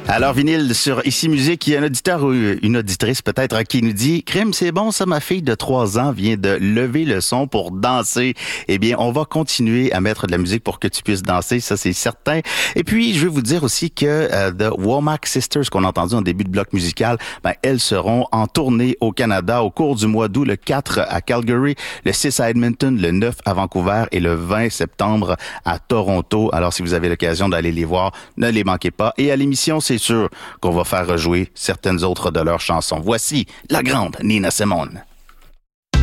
Alors, Vinyle, sur Ici Musique, il y a un auditeur ou une auditrice peut-être qui nous dit « Crime, c'est bon, ça, ma fille de 3 ans vient de lever le son pour danser. » Eh bien, on va continuer à mettre de la musique pour que tu puisses danser, ça c'est certain. Et puis, je vais vous dire aussi que The Womack Sisters, qu'on a entendu en début de bloc musical, elles seront en tournée au Canada au cours du mois d'août, le 4 à Calgary, le 6 à Edmonton, le 9 à Vancouver et le 20 septembre à Toronto. Alors, si vous avez l'occasion d'aller les voir, ne les manquez pas. Et à l'émission, c'est sûr qu'on va faire rejouer certaines autres de leurs chansons. Voici la grande Nina Simone.